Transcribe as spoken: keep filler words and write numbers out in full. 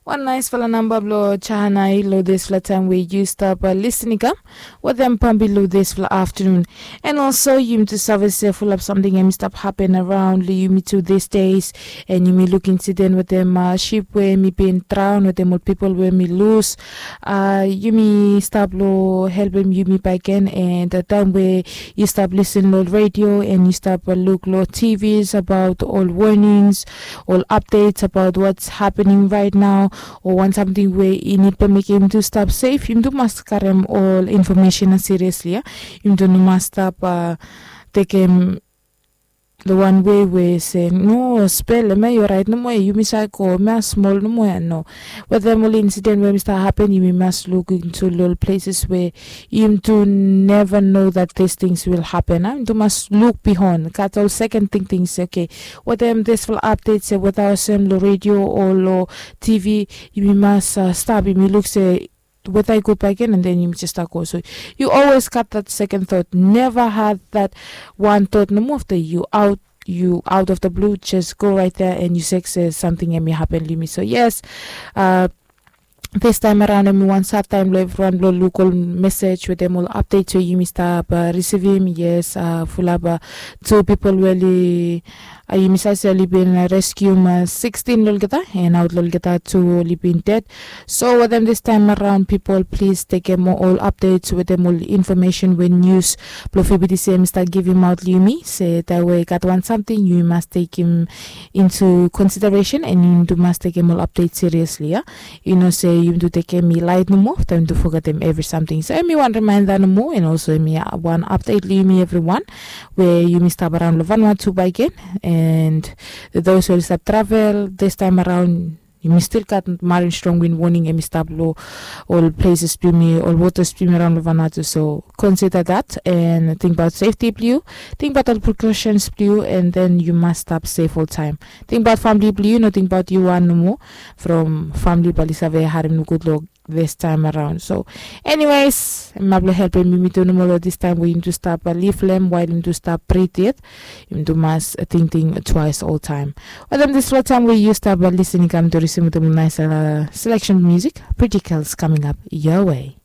One nice fella number blo chana ilo this fla time we used up uh, listening up with them pambilo this fla afternoon. And also you to service uh, full of something and stop happen around you me to these days and you me look incident with them uh, ship where me being drowned with them old people where me lose uh you me stop lo helping you me back again and the time where you stop listening to radio and you stop uh, look lo T Vs about all warnings, all updates about what's happening right now. Or want something where you need to make him to stop safe, you do must carry him all information seriously. Yeah? You do must stop uh, take him the one way we say no spell me you right no more you miss I go me small no more no. With them all incident where Mister happen you must look into little places where you do never know that these things will happen. I do must look behind. Cut all second thing things okay. With them this will updates with our same radio or low T V you must uh, stop you look say what I go back in and then you just start go. So you always got that second thought. Never had that one thought no more after you out you out of the blue just go right there and you say something and may happen to me. So yes, uh this time around, I'm one sad time everyone will local message with them all update to you, Mister Uh, receive him, yes, uh, full of uh, two people really, uh, you Mister Sally been uh, rescue uh, sixteen lol geta and out lol geta two only been dead. So with them this time around, people please take them all updates with them all information when news. Profibity say Mister give him out Lumi say that way got one something you must take him into consideration and you must take him all updates seriously. Yeah, you know say. You do take me light no more time to forget them every something. So me one reminder no more and also me one update leave me everyone where you missed up around Vanuatu two by again and those who stop travel this time around. You still got marine strong wind warning and stop low all places to me all water stream around Vanuatu. So consider that and think about safety blue, think about all precautions blue and then you must stop safe all time. Think about family blue, no think about you one no more from family Balisave Harim good luck this time around. So anyways I'm able helping me to no more this time we need to stop a leaf lamb while you to stop breathe it. You do must think think twice all time. Well then this what time we used to have listening come to receive the nice uh, selection music. Pretty Girls coming up your way.